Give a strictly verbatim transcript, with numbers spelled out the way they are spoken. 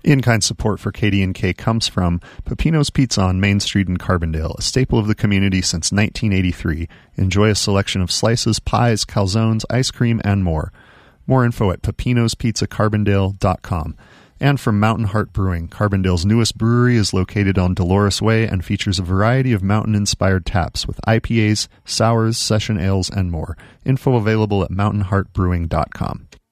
In-kind support for K D and K comes from Peppino's Pizza on Main Street in Carbondale, a staple of the community since nineteen eighty-three. Enjoy a selection of slices, pies, calzones, ice cream, and more. More info at peppinos pizza carbondale dot com. And from Mountain Heart Brewing, Carbondale's newest brewery is located on Dolores Way and features a variety of mountain-inspired taps with I P As, sours, session ales, and more. Info available at mountain heart brewing dot com.